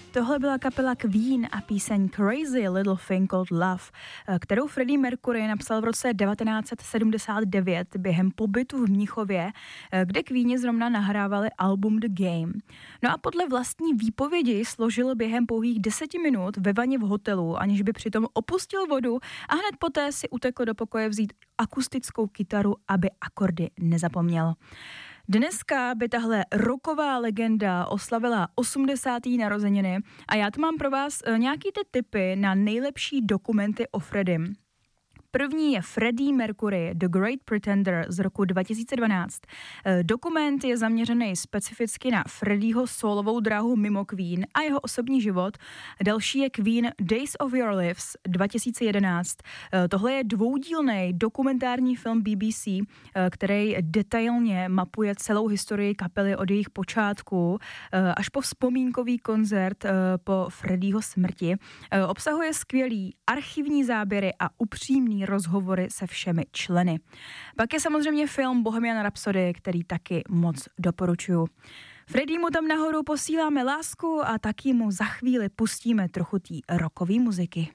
Tohle byla kapela Queen a píseň Crazy Little Thing Called Love, kterou Freddie Mercury napsal v roce 1979 během pobytu v Mnichově, kde Queeni zrovna nahrávali album The Game. No a podle vlastní výpovědi složil během pouhých 10 minut ve vaně v hotelu, aniž by přitom opustil vodu, a hned poté si utekl do pokoje vzít akustickou kytaru, aby akordy nezapomněl. Dneska by tahle rocková legenda oslavila 80. narozeniny a já tu mám pro vás nějaký ty tipy na nejlepší dokumenty o Freddym. První je Freddie Mercury, The Great Pretender z roku 2012. Dokument je zaměřený specificky na Freddieho solovou dráhu mimo Queen a jeho osobní život. Další je Queen Days of Your Lives 2011. Tohle je dvoudílný dokumentární film BBC, který detailně mapuje celou historii kapely od jejich počátku až po vzpomínkový koncert po Freddieho smrti. Obsahuje skvělý archivní záběry a upřímný rozhovory se všemi členy. Pak je samozřejmě film Bohemian Rhapsody, který taky moc doporučuju. Freddie mu tam nahoru posíláme lásku a taky mu za chvíli pustíme trochu té rockové muziky.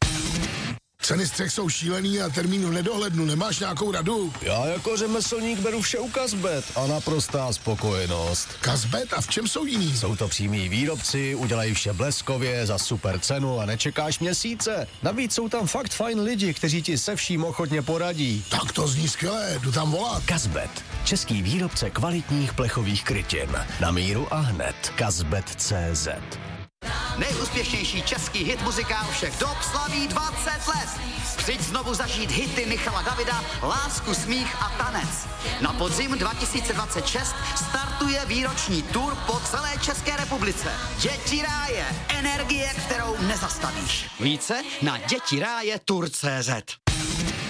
Ceny střech jsou šílený a termín v nedohlednu. Nemáš nějakou radu? Já jako řemeslník beru vše u Kazbet a naprostá spokojenost. Kazbet? A v čem jsou jiný? Jsou to přímí výrobci, udělají vše bleskově, za super cenu a nečekáš měsíce. Navíc jsou tam fakt fajn lidi, kteří ti se vším ochotně poradí. Tak to zní skvěle, jdu tam volat. Kazbet, český výrobce kvalitních plechových krytin. Na míru a hned. Kazbet.cz. Nejúspěšnější český hit muzikál všech dob slaví 20 let. Přijď znovu zažít hity Michala Davida, Lásku, smích a tanec. Na podzim 2026 startuje výroční tour po celé České republice. Děti ráje, energie, kterou nezastavíš. Více na dětiráje.cz.